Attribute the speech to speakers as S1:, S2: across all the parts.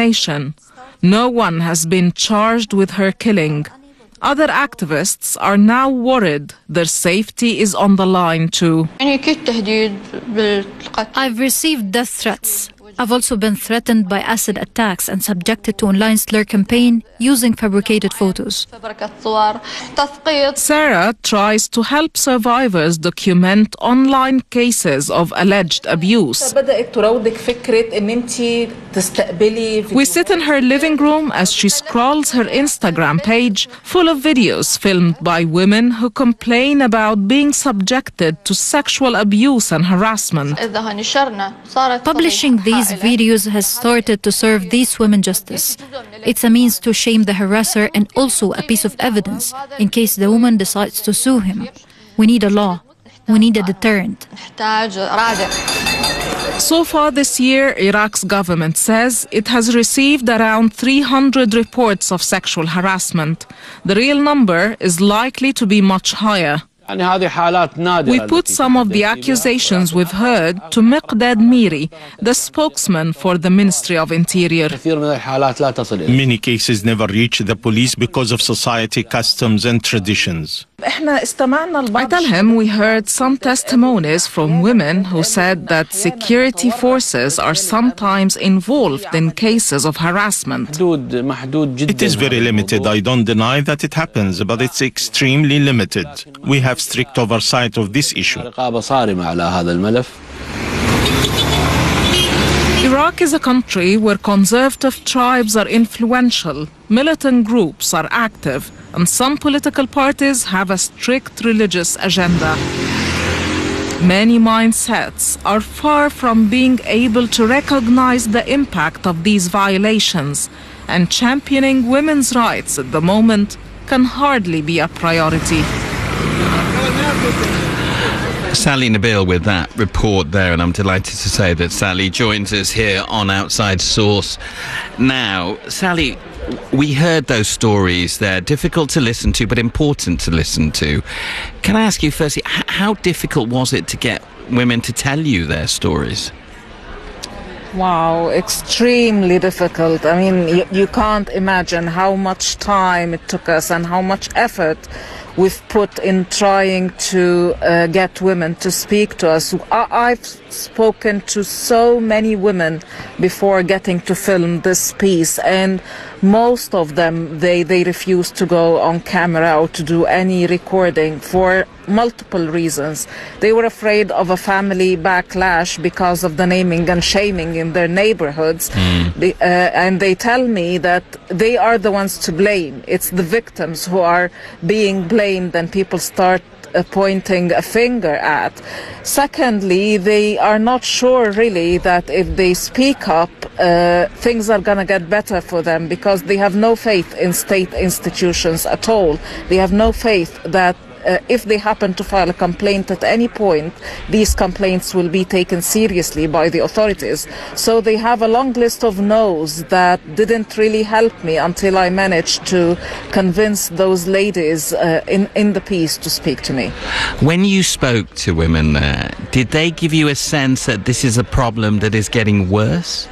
S1: information. No one has been charged with her killing. Other activists are now worried their safety is on the line too.
S2: I've received death threats. I've also been threatened by acid attacks and subjected to online slur campaign using fabricated photos.
S1: Sarah tries to help survivors document online cases of alleged abuse. We sit in her living room as she scrolls her Instagram page full of videos filmed by women who complain about being subjected to sexual abuse and harassment.
S2: Publishing these videos has started to serve these women justice. It's a means to shame the harasser and also a piece of evidence in case the woman decides to sue him. We need a law. We need a deterrent.
S1: So far this year, Iraq's government says it has received around 300 reports of sexual harassment. The real number is likely to be much higher. We put some of the accusations we've heard to Miqdad Miri, the spokesman for the Ministry of Interior.
S3: Many cases never reach the police because of society, customs and traditions.
S1: I tell him we heard some testimonies from women who said that security forces are sometimes involved in cases of harassment.
S3: It is very limited. I don't deny that it happens, but it's extremely limited. We have strict oversight of this issue.
S1: Iraq is a country where conservative tribes are influential, militant groups are active, and some political parties have a strict religious agenda. Many mindsets are far from being able to recognize the impact of these violations, and championing women's rights at the moment can hardly be a priority.
S4: Sally Nabil with that report there, and I'm delighted to say that Sally joins us here on Outside Source. Now, Sally, we heard those stories. They're difficult to listen to, but important to listen to. Can I ask you firstly, how difficult was it to get women to tell you their stories?
S1: Wow, extremely difficult. I mean, you can't imagine how much time it took us and how much effort we've put in trying to get women to speak to us. I've spoken to so many women before getting to film this piece, and most of them, they refused to go on camera or to do any recording for multiple reasons. They were afraid of a family backlash because of the naming and shaming in their neighborhoods. And they tell me that they are the ones to blame. It's the victims who are being blamed, and people start pointing a finger at. Secondly, they are not sure really that if they speak up, things are going to get better for them, because they have no faith in state institutions at all. They have no faith that if they happen to file a complaint at any point, these complaints will be taken seriously by the authorities. So they have a long list of no's that didn't really help me until I managed to convince those ladies in the piece to speak to me.
S4: When you spoke to women there, did they give you a sense that this is a problem that is getting worse?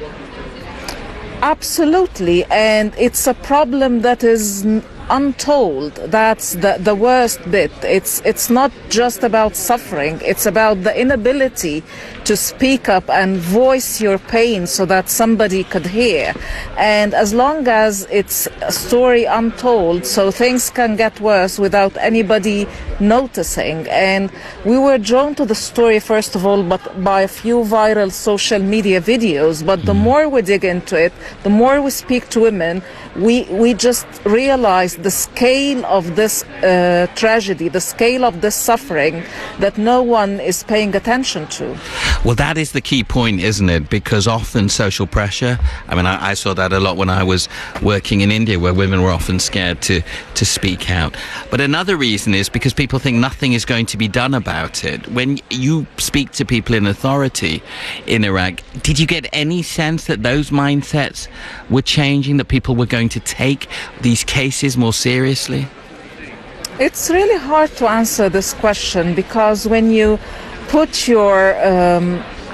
S1: Absolutely, and it's a problem that is untold. That's the worst bit. It's not just about suffering, it's about the inability to speak up and voice your pain so that somebody could hear. And as long as it's a story untold, so things can get worse without anybody noticing. And we were drawn to the story, first of all, but by a few viral social media videos. But the more we dig into it, the more we speak to women, we just realize the scale of this tragedy, the scale of this suffering that no one is paying attention to.
S4: Well, that is the key point, isn't it? Because often social pressure, I mean, I saw that a lot when I was working in India, where women were often scared to speak out. But another reason is because people think nothing is going to be done about it. When you speak to people in authority in Iraq, did you get any sense that those mindsets were changing, that people were going to take these cases more seriously?
S1: It's really hard to answer this question, because when you put your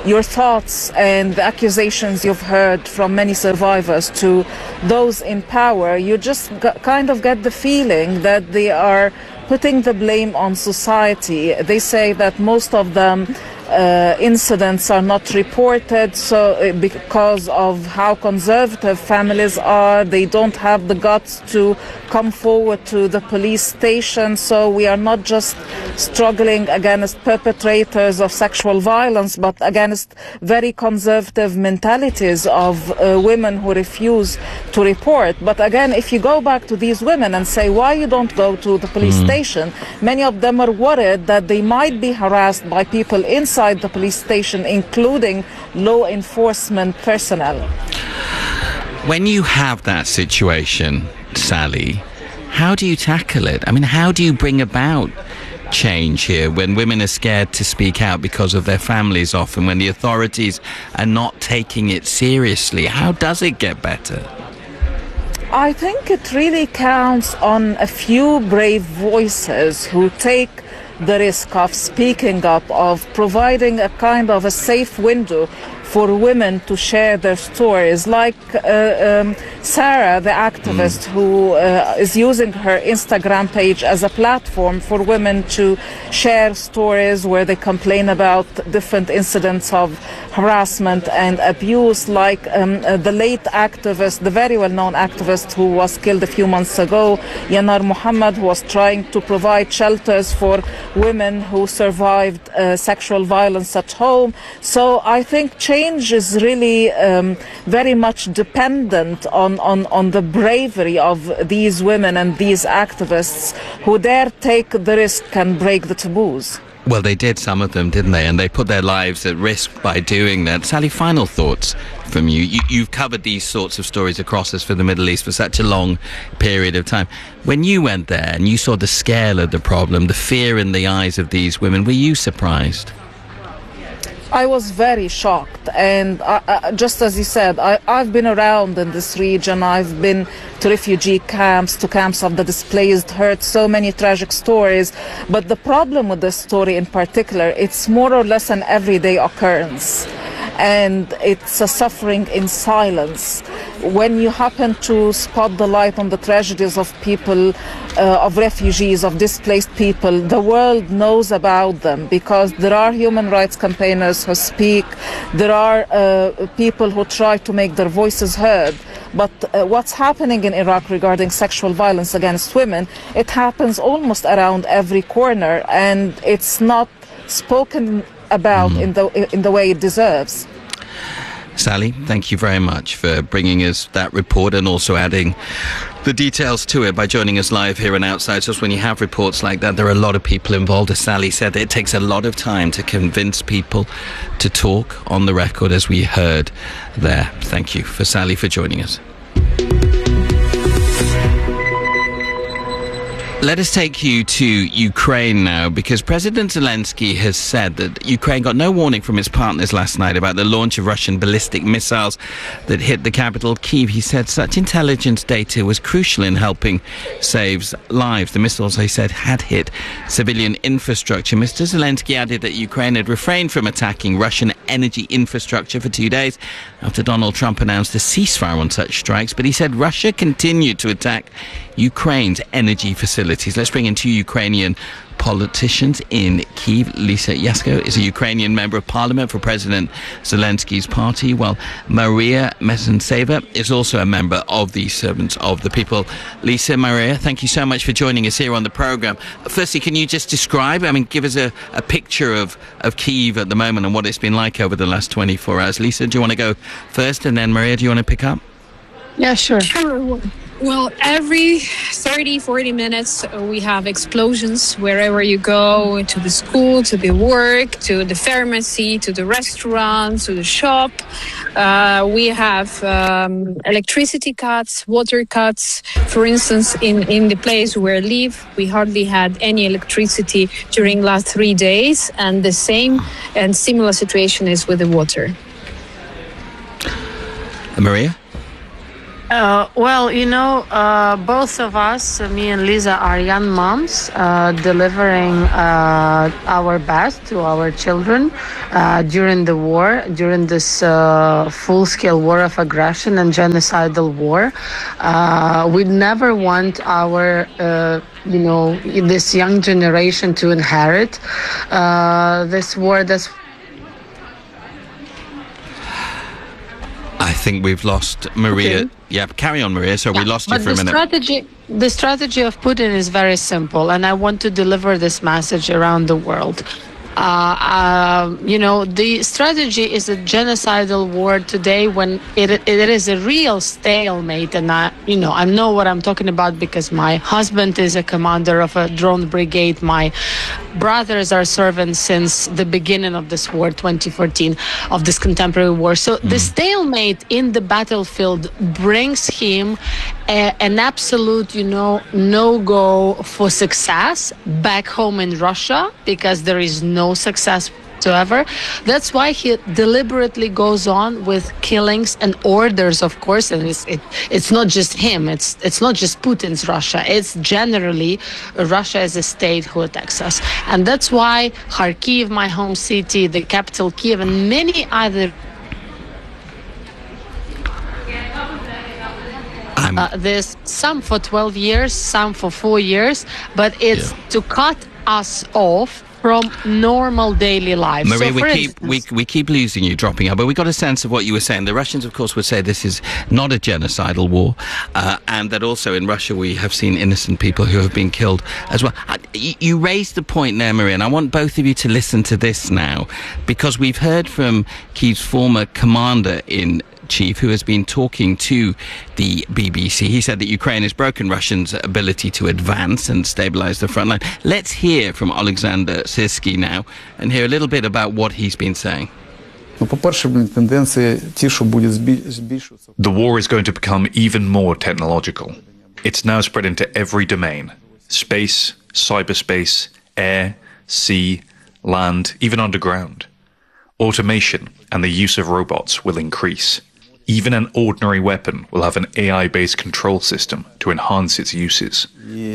S1: your thoughts and the accusations you've heard from many survivors to those in power, you just kind of get the feeling that they are putting the blame on society. They say that most of them incidents are not reported because of how conservative families are. They don't have the guts to come forward to the police station. So we are not just struggling against perpetrators of sexual violence, but against very conservative mentalities of women who refuse to report. But again, if you go back to these women and say, why you don't go to the police station, many of them are worried that they might be harassed by people inside the police station, including law enforcement personnel.
S4: When you have that situation, Sally, how do you tackle it? I mean, how do you bring about change here when women are scared to speak out because of their families often, when the authorities are not taking it seriously? How does it get better?
S1: I think it really counts on a few brave voices who take the risk of speaking up, of providing a kind of a safe window for women to share their stories, like Sarah, the activist, who is using her Instagram page as a platform for women to share stories where they complain about different incidents of harassment and abuse, like the late activist, the very well-known activist who was killed a few months ago, Yanar Muhammad, who was trying to provide shelters for women who survived sexual violence at home. So I think change is really very much dependent on the bravery of these women and these activists who dare take the risk and break the taboos.
S4: Well, they did, some of them, didn't they? And they put their lives at risk by doing that. Sally, final thoughts from you. You've covered these sorts of stories across us for the Middle East for such a long period of time. When you went there and you saw the scale of the problem, the fear in the eyes of these women, were you surprised?
S1: I was very shocked, and just as you said, I've been around in this region. I've been to refugee camps, to camps of the displaced, heard so many tragic stories. But the problem with this story in particular, it's more or less an everyday occurrence. And it's a suffering in silence. When you happen to spot the light on the tragedies of people, of refugees, of displaced people, the world knows about them because there are human rights campaigners who speak, there are people who try to make their voices heard. But what's happening in Iraq regarding sexual violence against women, it happens almost around every corner, and it's not spoken about in the way it deserves.
S4: Sally, thank you very much for bringing us that report and also adding the details to it by joining us live here on Outside. Just when you have reports like that, there are a lot of people involved. As Sally said, it takes a lot of time to convince people to talk on the record, as we heard there. Thank you for Sally for joining us. Let us take you to Ukraine now, because President Zelensky has said that Ukraine got no warning from its partners last night about the launch of Russian ballistic missiles that hit the capital, Kyiv. He said such intelligence data was crucial in helping save lives. The missiles, he said, had hit civilian infrastructure. Mr. Zelensky added that Ukraine had refrained from attacking Russian energy infrastructure for 2 days after Donald Trump announced a ceasefire on such strikes. But he said Russia continued to attack Ukraine's energy facilities. Let's bring in two Ukrainian politicians in Kyiv. Lisa Yasko is a Ukrainian member of parliament for President Zelensky's party, while Maria Mezentseva is also a member of the Servants of the People. Lisa, Maria, thank you so much for joining us here on the programme. Firstly, can you just describe, give us a picture of Kyiv at the moment and what it's been like over the last 24 hours. Lisa, do you want to go first, and then Maria, do you want to pick up?
S5: Yeah, sure. Well, every 30, 40 minutes, we have explosions wherever you go, to the school, to the work, to the pharmacy, to the restaurant, to the shop. We have electricity cuts, water cuts. For instance, in the place where I live, we hardly had any electricity during last 3 days, and the same and similar situation is with the water.
S4: Maria?
S5: Well, both of us, me and Lisa, are young moms, delivering our best to our children during the war, during this full-scale war of aggression and genocidal war. We never want our, this young generation to inherit this war.
S4: I think we've lost Maria. Okay. Yeah, carry on, Maria. So we lost you for a minute.
S5: The strategy of Putin is very simple, and I want to deliver this message around the world. The strategy is a genocidal war today when it is a real stalemate. And I know what I'm talking about because my husband is a commander of a drone brigade. My brothers are servants since the beginning of this war, 2014, of this contemporary war. So the stalemate in the battlefield brings him an absolute, no-go for success back home in Russia because there is no success whatsoever. That's why he deliberately goes on with killings and orders, of course, and it's not just him, it's not just Putin's Russia, it's generally Russia as a state who attacks us. And that's why Kharkiv, my home city, the capital Kiev, and many other there's some for 12 years, some for 4 years, but it's to cut us off from normal daily life.
S4: Marie, so we keep losing you, dropping out, but we got a sense of what you were saying. The Russians, of course, would say this is not a genocidal war, and that also in Russia we have seen innocent people who have been killed as well. You raised the point there, Marie, and I want both of you to listen to this now, because we've heard from Kyiv's former commander-in-chief, who has been talking to the BBC. He said that Ukraine has broken Russians' ability to advance and stabilize the front line. Let's hear from Alexander Syrsky now and hear a little bit about what he's been saying.
S6: The war is going to become even more technological. It's now spread into every domain: space, cyberspace, air, sea, land, even underground. Automation and the use of robots will increase. Even an ordinary weapon will have an AI-based control system to enhance its uses.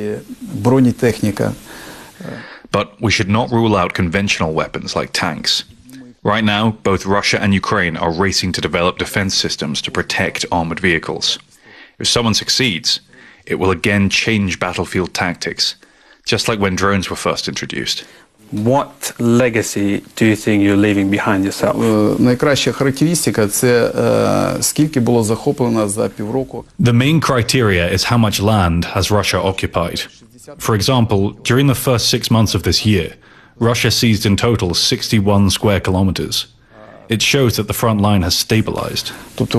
S6: But we should not rule out conventional weapons like tanks. Right now, both Russia and Ukraine are racing to develop defense systems to protect armored vehicles. If someone succeeds, it will again change battlefield tactics, just like when drones were first introduced.
S7: What legacy do you think you're leaving behind yourself?
S6: The main criteria is how much land has Russia occupied. For example, during the first 6 months of this year, Russia seized in total 61 square kilometers. It shows that the front line has stabilized.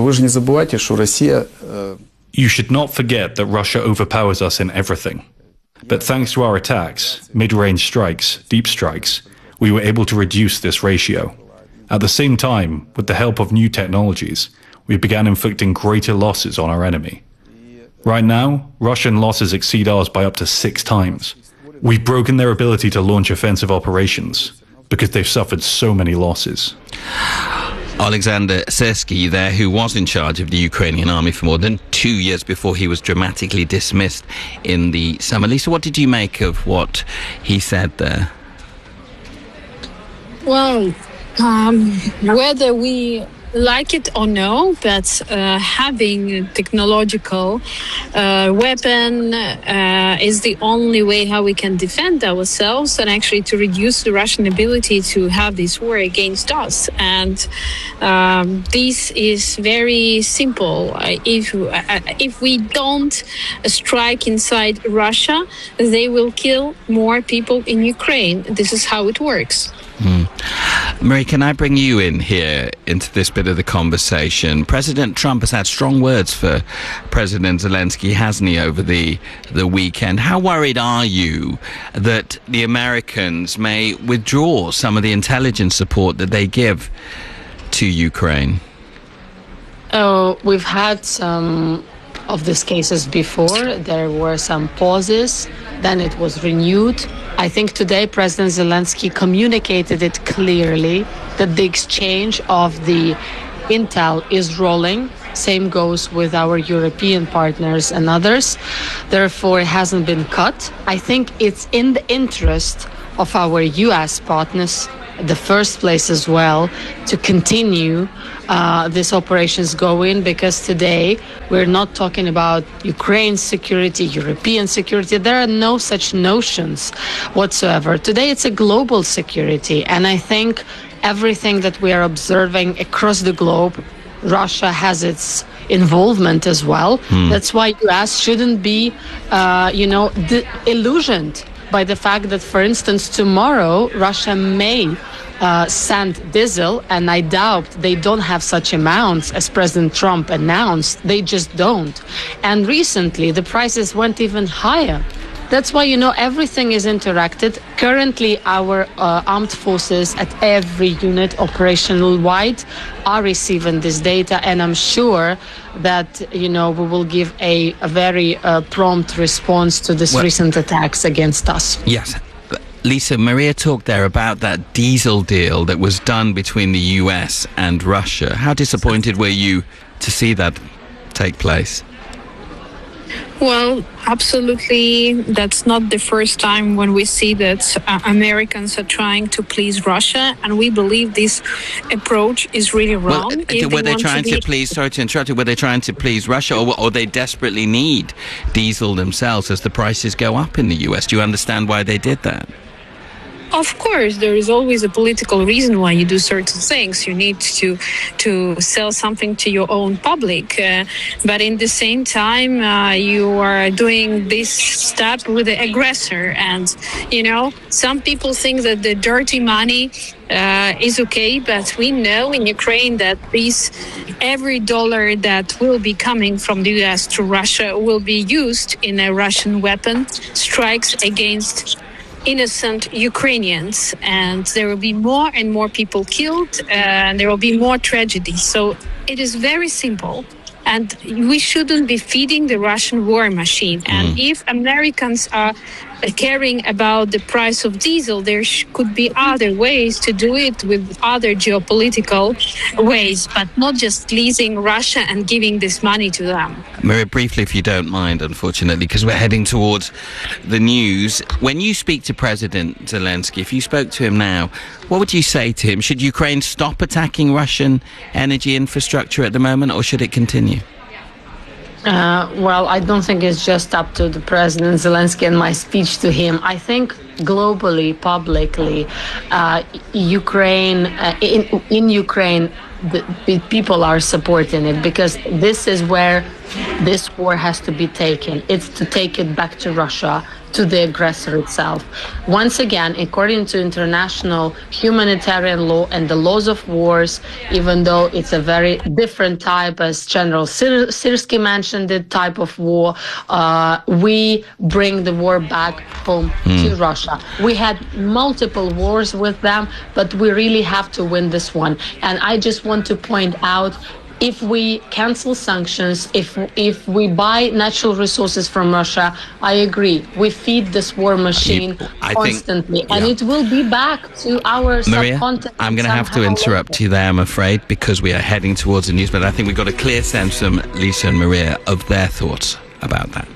S6: You should not forget that Russia overpowers us in everything. But thanks to our attacks, mid-range strikes, deep strikes, we were able to reduce this ratio. At the same time, with the help of new technologies, we began inflicting greater losses on our enemy. Right now, Russian losses exceed ours by up to 6 times. We've broken their ability to launch offensive operations because they've suffered so many losses.
S4: Alexander Syrsky there, who was in charge of the Ukrainian army for more than 2 years before he was dramatically dismissed in the summer. Lisa, what did you make of what he said there?
S5: Well, whether we like it or no, but having technological weapon is the only way how we can defend ourselves and actually to reduce the Russian ability to have this war against us. And this is very simple. If we don't strike inside Russia, they will kill more people in Ukraine. This is how it works.
S4: Marie, can I bring you in here into this bit of the conversation? President Trump has had strong words for President Zelensky, hasn't he, over the weekend? How worried are you that the Americans may withdraw some of the intelligence support that they give to Ukraine?
S5: Oh, we've had some of these cases before. There were some pauses, then it was renewed. I think today President Zelensky communicated it clearly that the exchange of the intel is rolling. Same goes with our European partners and others. Therefore, it hasn't been cut. I think it's in the interest of our U.S. partners, the first place as well, to continue these operations going, because today we're not talking about Ukraine's security, European security. There are no such notions whatsoever. Today it's a global security, and I think everything that we are observing across the globe, Russia has its involvement as well. That's why U.S. shouldn't be, illusioned by the fact that, for instance, tomorrow Russia may send diesel, and I doubt they don't have such amounts as President Trump announced. They just don't. And recently, the prices went even higher. That's why, everything is interacted. Currently, our armed forces at every unit operational wide are receiving this data, and I'm sure that, we will give a very prompt response to this recent attacks against us.
S4: Yes. Lisa, Maria talked there about that diesel deal that was done between the US and Russia. How disappointed were you to see that take place?
S5: Well, absolutely. That's not the first time when we see that Americans are trying to please Russia, and we believe this approach is really wrong.
S4: Were they trying to please, sorry to interrupt you, were they trying to please Russia, or they desperately need diesel themselves as the prices go up in the US? Do you understand why they did that?
S5: Of course, there is always a political reason why you do certain things. You need to sell something to your own public. But in the same time, you are doing this step with the aggressor. And, some people think that the dirty money is okay. But we know in Ukraine that every dollar that will be coming from the U.S. to Russia will be used in a Russian weapon strikes against innocent Ukrainians, and there will be more and more people killed, and there will be more tragedies. So it is very simple, and we shouldn't be feeding the Russian war machine. And if Americans are caring about the price of diesel, there could be other ways to do it with other geopolitical ways, but not just leasing Russia and giving this money to them.
S4: Maria, briefly, if you don't mind, unfortunately, because we're heading towards the news. When you speak to President Zelensky, if you spoke to him now, what would you say to him? Should Ukraine stop attacking Russian energy infrastructure at the moment, or should it continue?
S5: Well, I don't think it's just up to the President Zelensky and my speech to him. I think globally, publicly, Ukraine, in Ukraine, the people are supporting it, because this is where this war has to be taken. It's to take it back to Russia, to the aggressor itself. Once again, according to international humanitarian law and the laws of wars, even though it's a very different type, as General Syrskyi mentioned, the type of war, we bring the war back home to Russia. We had multiple wars with them, but we really have to win this one. And I just want to point out, if we cancel sanctions, if we buy natural resources from Russia, I agree, we feed this war machine constantly, and it will be back to our subcontinent.
S4: I'm going to have to interrupt you there, I'm afraid, because we are heading towards the news, but I think we've got a clear sense from Lisa and Maria of their thoughts about that.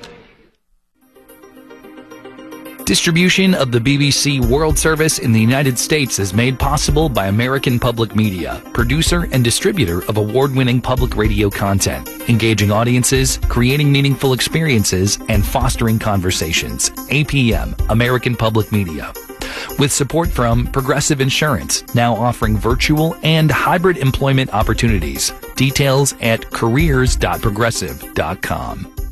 S8: Distribution of the BBC World Service in the United States is made possible by American Public Media, producer and distributor of award-winning public radio content, engaging audiences, creating meaningful experiences, and fostering conversations. APM, American Public Media. With support from Progressive Insurance, now offering virtual and hybrid employment opportunities. Details at careers.progressive.com.